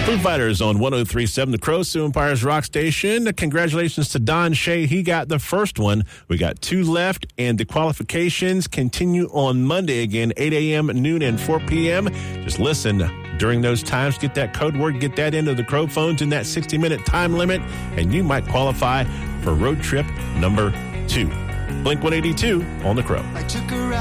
Foo Fighters on 103.7 The Crow, Sioux Empire's rock station. Congratulations to Don Shea. He got the first one. We got 2 left, and the qualifications continue on Monday again, 8 a.m., noon, and 4 p.m. Just listen during those times. Get that code word, get that into the Crow phones in that 60-minute time limit, and you might qualify for road trip number 2. Blink 182 on The Crow.